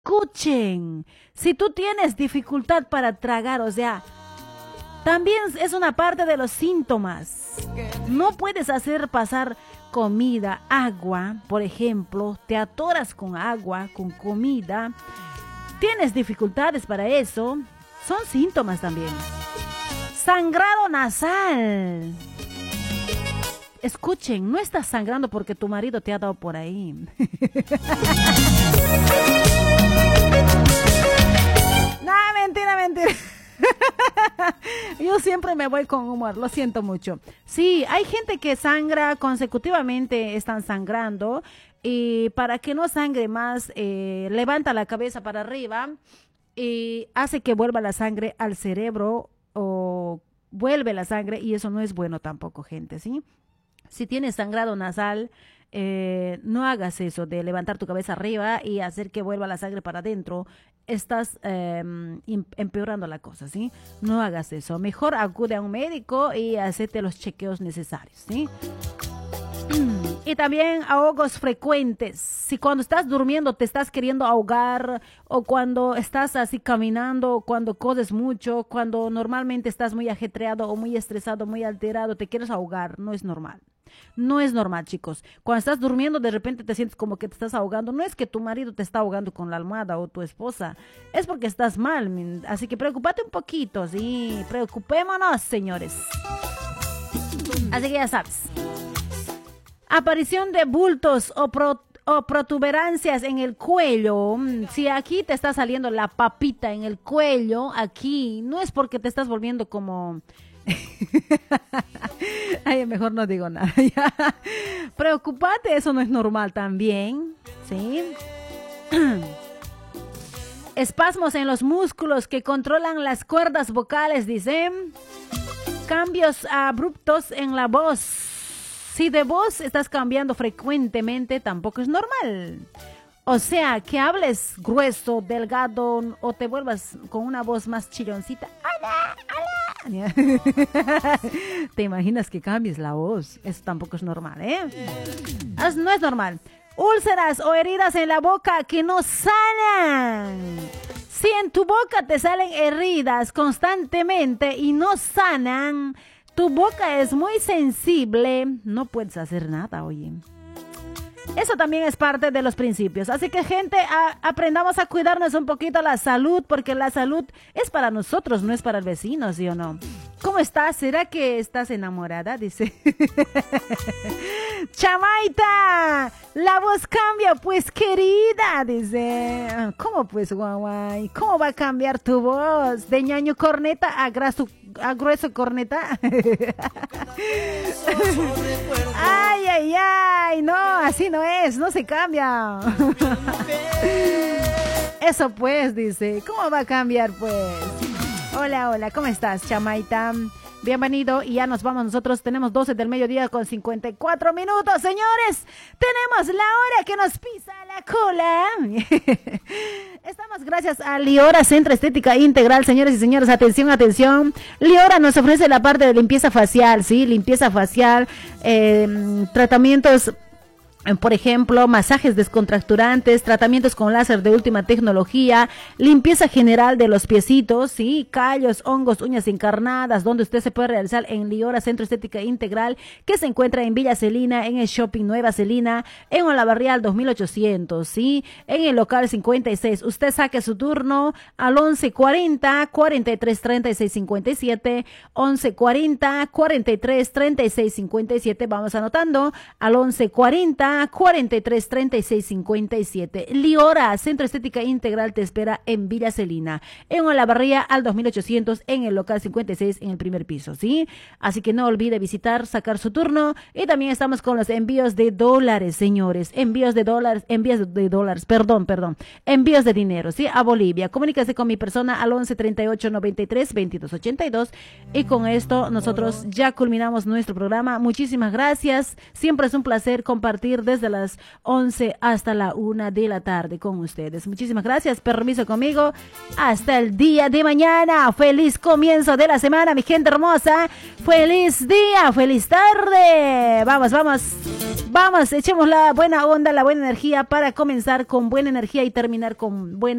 escuchen. Si tú tienes dificultad para tragar, o sea, también es una parte de los síntomas. No puedes hacer pasar comida, agua, por ejemplo, te atoras con agua, con comida, tienes dificultades para eso, son síntomas también. Sangrado nasal. Escuchen, no estás sangrando porque tu marido te ha dado por ahí. No, mentira, mentira. Yo siempre me voy con humor, lo siento mucho. Sí, hay gente que sangra consecutivamente, están sangrando, y para que no sangre más, levanta la cabeza para arriba y hace que vuelva la sangre al cerebro, o vuelve la sangre, y eso no es bueno tampoco, gente, ¿sí? Si tienes sangrado nasal, no hagas eso de levantar tu cabeza arriba y hacer que vuelva la sangre para adentro. Estás empeorando la cosa, ¿sí? No hagas eso. Mejor acude a un médico y hacete los chequeos necesarios, ¿sí? Y también ahogos frecuentes. Si cuando estás durmiendo te estás queriendo ahogar, o cuando estás así caminando, cuando codes mucho, cuando normalmente estás muy ajetreado o muy estresado, muy alterado, te quieres ahogar, no es normal. No es normal, chicos. Cuando estás durmiendo, de repente te sientes como que te estás ahogando. No es que tu marido te está ahogando con la almohada o tu esposa. Es porque estás mal. Así que preocúpate un poquito, sí. Preocupémonos, señores. Así que ya sabes. Aparición de bultos o protuberancias en el cuello. Si aquí te está saliendo la papita en el cuello, aquí, no es porque te estás volviendo como... Ay, mejor no digo nada. Preocupate, eso no es normal también, ¿sí? Espasmos en los músculos que controlan las cuerdas vocales, dicen. Cambios abruptos en la voz. Si de voz estás cambiando frecuentemente, tampoco es normal. O sea, que hables grueso, delgado, o te vuelvas con una voz más chilloncita. ¡Ala! ¡Ala! ¿Te imaginas que cambies la voz? Eso tampoco es normal, ¿eh? No es normal. Úlceras o heridas en la boca que no sanan. Si en tu boca te salen heridas constantemente y no sanan, tu boca es muy sensible, no puedes hacer nada, oye. Eso también es parte de los principios. Así que, gente, aprendamos a cuidarnos un poquito la salud, porque la salud es para nosotros, no es para el vecino, ¿sí o no? ¿Cómo estás? ¿Será que estás enamorada? Dice. Chamaita, la voz cambia, pues, querida, dice. ¿Cómo pues, guaguay? ¿Cómo va a cambiar tu voz? De ñaño corneta a grueso corneta. Ay, ay, ay, no, así no es, no se cambia. Eso pues, dice, ¿cómo va a cambiar pues? Hola, hola, ¿cómo estás, chamaita? Bienvenido, y ya nos vamos nosotros. Tenemos 12 del mediodía con 54 minutos, señores. Tenemos la hora que nos pisa la cola. Estamos gracias a Liora Centro Estética Integral, señores y señores. Atención, atención. Liora nos ofrece la parte de limpieza facial, ¿sí? Limpieza facial, tratamientos... Por ejemplo, masajes descontracturantes, tratamientos con láser de última tecnología, limpieza general de los piecitos, ¿sí? Callos, hongos, uñas encarnadas, donde usted se puede realizar en Liora Centro Estética Integral, que se encuentra en Villa Celina, en el Shopping Nueva Celina, en Olavarrial 2800, ¿sí? En el local 56. Usted saque su turno al 1140 43 36 57, 1140 43 36 57. Vamos anotando al 1140 43 36 57. Liora Centro Estética Integral te espera en Villa Celina, en Olavarría al 2800, en el local 56, en el primer piso, ¿sí? Así que no olvide visitar, sacar su turno. Y también estamos con los envíos de dólares, señores. Envíos de dinero, ¿sí? A Bolivia. Comuníquese con mi persona al 11 38 93 22 82. Y con esto nosotros ya culminamos nuestro programa. Muchísimas gracias. Siempre es un placer compartir desde las 11 hasta la 1 de la tarde con ustedes. Muchísimas gracias. Permiso conmigo. Hasta el día de mañana. Feliz comienzo de la semana, mi gente hermosa. Feliz día, feliz tarde. Vamos, vamos. Vamos, echemos la buena onda, la buena energía para comenzar con buena energía y terminar con buena